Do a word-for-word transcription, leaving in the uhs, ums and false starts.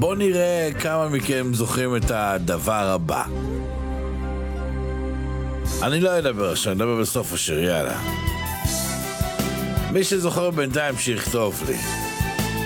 בואו נראה כמה מכם זוכרים את הדבר הבא. אני לא אדבר עכשיו, נדבר בסוף השיר, יאללה. מי שזוכר בינתיים שיכתוב לי.